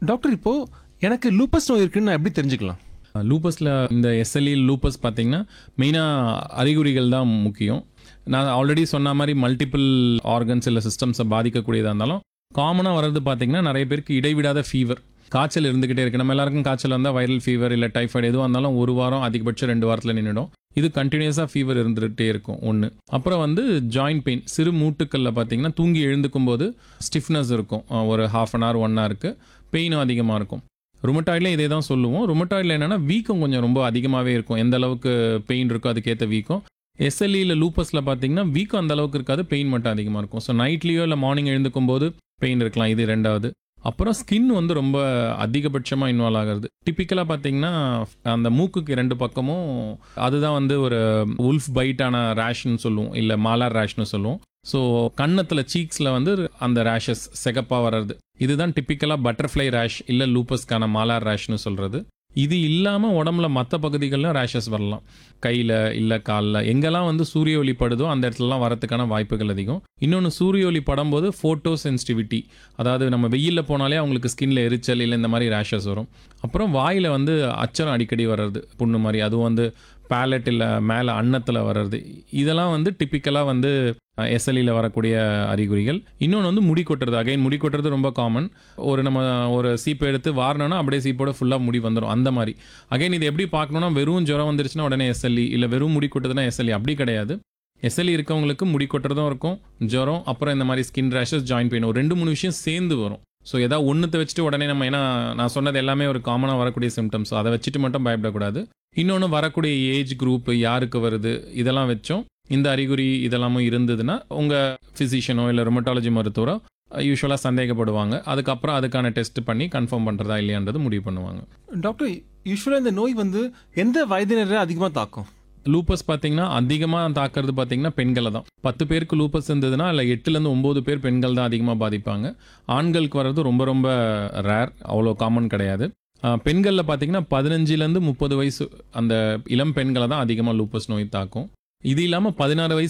Doctor இப்போ எனக்கு lupus நோய் இருக்குன்னு நான் எப்படி தெரிஞ்சுக்கலாம்? லூப்பஸில் இந்த எஸ்எல்இ லூப்பஸ் பார்த்தீங்கன்னா மெயினாக அறிகுறிகள் தான் முக்கியம். நான் ஆல்ரெடி சொன்ன மாதிரி மல்டிபிள் ஆர்கன்ஸ் இல்லை சிஸ்டம்ஸை பாதிக்கக்கூடியதாக இருந்தாலும் காமனாக வர்றது பார்த்தீங்கன்னா நிறைய பேருக்கு இடைவிடாத ஃபீவர், காய்ச்சல் இருந்துக்கிட்டே இருக்குது. நம்ம எல்லாருக்கும் காய்ச்சல் வந்தால் வைரல் ஃபீவர் இல்லை டைஃபாய்டு எதுவாக இருந்தாலும் ஒரு வாரம் அதிகபட்சம் 2 வாரத்தில் நின்றுடும். இது கண்டினியூஸாக ஃபீவர் இருந்துகிட்டே இருக்கும் ஒன்று. அப்புறம் ஜாயிண்ட் பெயின், சிறு மூட்டுக்களில் பார்த்தீங்கன்னா தூங்கி எழுந்துக்கும் போது ஸ்டிஃப்னஸ் இருக்கும், ஒரு ½ அன் ஹவர் 1 ஹவருக்கு பெயினும் அதிகமாக இருக்கும். ருமட்டாய்டில் இதே தான் சொல்லுவோம். ருமட்டாய்டில் என்னென்னா வீக்கம் கொஞ்சம் ரொம்ப அதிகமாகவே இருக்கும். எந்த அளவுக்கு பெயின் இருக்கோ அதுக்கேற்ற வீக்கம். எஸ்எல்இயில் லூப்பஸில் பார்த்தீங்கன்னா வீக்கம் அந்த அளவுக்கு இருக்காது, பெயின் மட்டும் அதிகமாக இருக்கும். ஸோ நைட்லேயோ இல்லை மார்னிங் எழுந்துக்கும் போது பெயின் இருக்கலாம். இது 2வது. அப்புறம் ஸ்கின் ரொம்ப அதிகபட்சமாக இன்வால்வ் ஆகிறது. டிப்பிக்கலாக பார்த்தீங்கன்னா அந்த மூக்குக்கு 2 பக்கமும் அதுதான் ஒரு உல்ஃப் பைட்டான ரேஷ்னு சொல்லுவோம், இல்லை மாலார் ரேஷ்னு சொல்லுவோம். ஸோ கன்னத்தில் சீக்ஸில் அந்த ரேஷஸ் சிகப்பாக வர்றது, இதுதான் டிப்பிக்கலாக பட்டர்ஃப்ளை ரேஷ் இல்லை லூப்பஸ்க்கான மாலார் ரேஷ்னு சொல்கிறது. இது இல்லாமல் உடம்புல மற்ற பகுதிகளிலும் ரேஷஸ் வரலாம். கையில் இல்லை காலில் எங்கெல்லாம் சூரிய ஒளி படுதோ அந்த இடத்துலலாம் வரத்துக்கான வாய்ப்புகள் அதிகம். இன்னொன்று, சூரிய ஒளி படும்போது ஃபோட்டோ சென்சிட்டிவிட்டி, அதாவது நம்ம வெயிலில் போனாலே அவங்களுக்கு ஸ்கின்ல எரிச்சல் இல்லை இந்த மாதிரி ரேஷஸ் வரும். அப்புறம் வாயில் அச்சரம் அடிக்கடி வர்றது, புண்ணு மாதிரி, அதுவும் பேலட் இல்லை மேலே அன்னத்தில் வர்றது, இதெல்லாம் டிப்பிக்கலாக எஸ்எல்இயில் வரக்கூடிய அறிகுறிகள். இன்னொன்று முடி கொட்டுறது. அகைன் முடி கொட்டுறது ரொம்ப காமன். நம்ம ஒரு சீப்பை எடுத்து வாரினோன்னா அப்படியே சீப்போட ஃபுல்லாக முடி வந்துடும் அந்த மாதிரி. அகைன் இது எப்படி பார்க்கணுன்னா, வெறும் ஜுரம் வந்துருச்சுன்னா உடனே எஸ்எல்இ, இல்லை வெறும் முடி கொட்டுறதுனா எஸ்எல்இ, அப்படி கிடையாது. எஸ்எல்இ இருக்கவங்களுக்கு முடி கொட்டுறதும் இருக்கும், ஜுரம், அப்புறம் இந்த மாதிரி ஸ்கின் ரேஷஸ், ஜாயிண்ட் பெயின், ஒரு 2-3 விஷயம் சேர்ந்து வரும். ஸோ ஏதாவது ஒன்றுத்தை வச்சுட்டு உடனே நம்ம, ஏன்னா நான் சொன்னது எல்லாமே ஒரு காமனாக வரக்கூடிய சிம்டம்ஸ், அதை வச்சுட்டு மட்டும் பயப்படக்கூடாது. இன்னொன்று, வரக்கூடிய ஏஜ் குரூப், யாருக்கு வருது, இதெல்லாம் வச்சோம் இந்த அறிகுறி இதெல்லாமும் இருந்ததுன்னா உங்கள் ஃபிசிஷியனோ இல்லை ருமட்டாலஜி மருத்துவரோ யூஸ்வலாக சந்தேகப்படுவாங்க. அதுக்கப்புறம் அதுக்கான டெஸ்ட் பண்ணி கன்ஃபார்ம் பண்ணுறதா இல்லையான்றது முடிவு பண்ணுவாங்க. டாக்டர், யூஸ்வலாக இந்த நோய் எந்த வயதினரை அதிகமாக தாக்கும்? லூப்பஸ் பார்த்தீங்கன்னா அதிகமாக தாக்குறது பார்த்தீங்கன்னா பெண்களை தான். 10 பேருக்கு லூப்பஸ் இருந்ததுன்னா இல்லை 8லேருந்து 9 பேர் பெண்கள் தான் அதிகமாக பாதிப்பாங்க. ஆண்களுக்கு வர்றது ரொம்ப ரொம்ப ரேர், அவ்வளோ காமன் கிடையாது. பெண்களில் பார்த்தீங்கன்னா 15லேருந்து 30 வயசு அந்த இளம் பெண்களை தான் அதிகமாக லூப்பஸ் நோய் தாக்கும். இது இல்லாமல் 16 வயசு